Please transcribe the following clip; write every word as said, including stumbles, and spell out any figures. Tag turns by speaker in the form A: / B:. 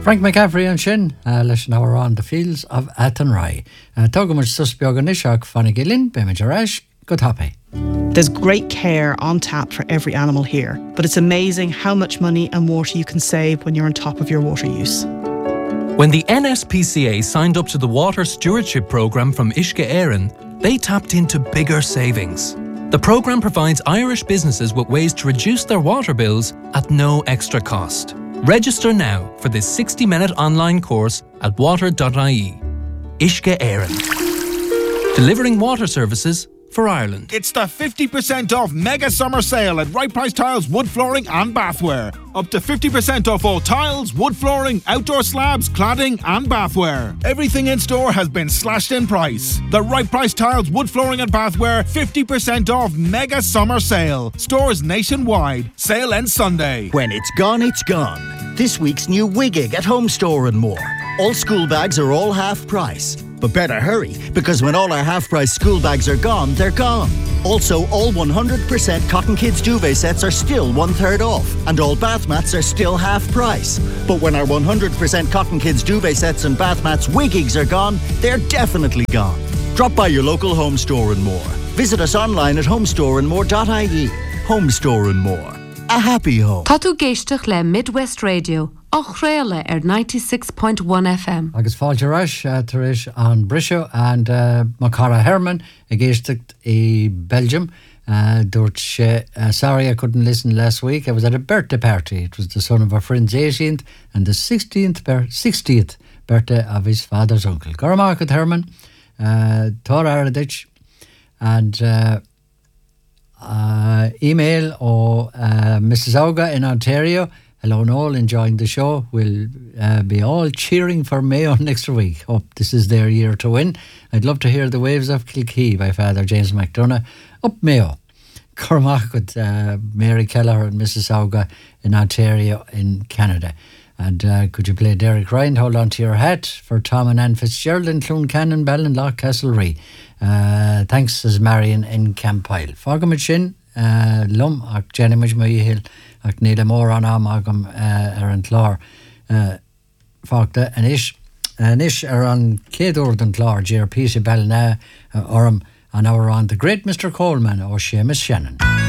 A: Frank McCaffrey and Shin, uh, leis an hour on the fields of Athenry. Uh, Tugamid sus beag an ishak fanigilin, bemidarash, good happy.
B: There's great care on tap for every animal here, but it's amazing how much money and water you can save when you're on top of your water use.
C: When the N S P C A signed up to the Water Stewardship Programme from Uisce Éireann, they tapped into bigger savings. The programme provides Irish businesses with ways to reduce their water bills at no extra cost. Register now for this sixty-minute online course at water dot I E. Uisce Éireann. Delivering water services for Ireland.
D: It's the fifty percent off mega summer sale at Right Price Tiles, wood flooring and bathware. Up to fifty percent off all tiles, wood flooring, outdoor slabs, cladding and bathware. Everything in store has been slashed in price. The Right Price Tiles, wood flooring and bathware fifty percent off mega summer sale. Stores nationwide. Sale ends Sunday.
E: When it's gone, it's gone. This week's new Wiggig at Home Store and more. All school bags are all half price. But better hurry, because when all our half-price school bags are gone, they're gone. Also, all one hundred percent Cotton Kids duvet sets are still one-third off, and all bath mats are still half price. But when our one hundred percent Cotton Kids duvet sets and bath mats Wiggigs are gone, they're definitely gone. Drop by your local Home Store and More. Visit us online at home store and more dot I E. Home Store and More. A happy home.
F: Tá tú géisteach le Midwest Radio. Och réile ar ninety-six point one F M.
A: Agus fáilte ráis uh, tar éis an Brisio and uh, Macara Herman a géisteacht i Belgium. Uh, dúirt sé, uh, sorry I couldn't listen last week. I was at a birthday party. It was the son of a friend's eighteenth and the sixteenth, ber- sixtieth birthday of his father's uncle. Goramarket Herman, uh, Tor Aradich, and uh, uh, email or uh, Missus Auga in Ontario. Hello, Noel, enjoying the show. We'll uh, be all cheering for Mayo next week. Hope this is their year to win. I'd love to hear The Waves of Kilkee by Father James McDonough. Up Mayo. Cormac with uh, Mary Kelleher and Missus Auga in Ontario in Canada. And uh, could you play Derek Ryan, Hold On To Your Hat, for Tom and Ann Fitzgerald in Clone Cannon, Bell and Loch Castlereagh. Uh, thanks, says Marion in Campile. Fogamid Shin, uh, Lum, Ach Jenny Mujmayhil. Ach níl mór an am agam uh, ar an chlár uh, fágta an ish an ish ar an céadúr den chlár G R P C Ballina uh, orm an hour on the great Mister Coleman or Seamus Shannon.